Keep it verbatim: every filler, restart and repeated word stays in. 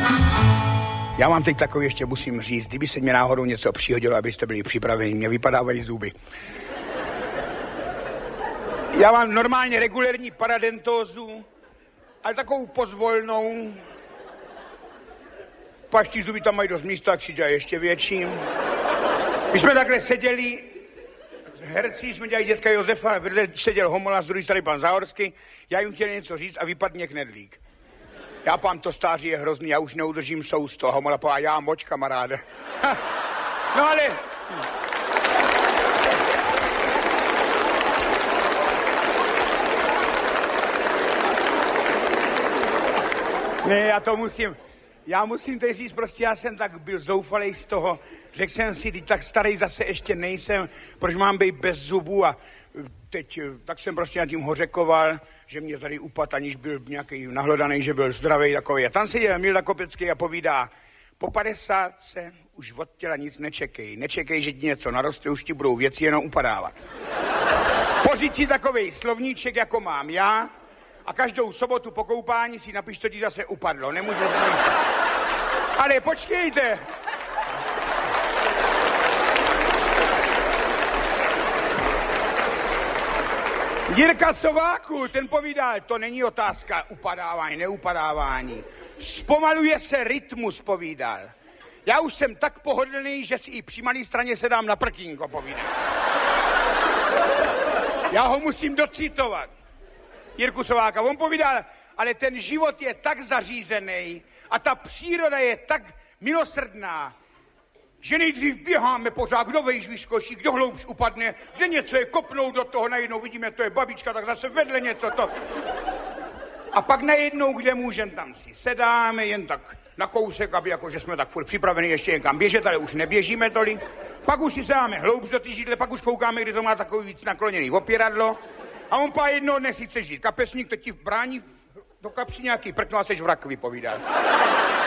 Já vám teď takový ještě musím říct, kdyby se mě náhodou něco přihodilo, abyste byli připraveni, mě vypadávají zuby. Já mám normálně regulérní paradentózu, ale takovou pozvolnou. Pak ty zuby tam mají dost místa, tak si dělají ještě větší. My jsme takhle seděli, herci jsme dělali dětka Josefa, vedle seděl Homola, z druhé strany pan Záhorský, já jim chtěl něco říct a vypadně Knedlík. Já pán to stáří je hrozný, já už neudržím sousto. Homola pová, já moč, kamaráde. No ale... Ne, já to musím... Já musím teď říct, prostě já jsem tak byl zoufalej z toho, řekl jsem si, tak starý zase ještě nejsem, proč mám být bez zubů a teď tak jsem prostě nad tím hořekoval, že mě tady upad, aniž byl nějaký nahlodaný, že byl zdravý takový. A tam seděl Milda Kopecký a povídá, po padesátce už od těla nic nečekej, nečekej, že ti něco naroste, už ti budou věci jenom upadávat. Pořiď si takovej slovníček, jako mám já, a každou sobotu po koupání si napiš, co ti zase upadlo. Nemůže se nic. Ale počkejte. Jirka Sováku, ten povídal, to není otázka upadávání, neupadávání. Zpomaluje se rytmus, povídal. Já už jsem tak pohodlný, že si i při malé straně sedám na prkínko, povídal. Já ho musím docitovat. Jirku Sováka, on povídal, ale ten život je tak zařízený a ta příroda je tak milosrdná, že nejdřív běháme pořád, kdo vejš vyskočí, kdo hloubš upadne, kde něco je kopnou do toho, najednou vidíme, to je babička, tak zase vedle něco to. A pak najednou, kde můžem, tam si sedáme, jen tak na kousek, aby jako, že jsme tak furt připraveni ještě někam běžet, ale už neběžíme tolik. Pak už si sedáme hloubš do ty židle, pak už koukáme, kde to má takový víc nakloněný opěradlo. A on pá jednoho dne si chce žít kapesník, teď ti brání do kapsy nějaký prkno a seš v rakvi, povídal.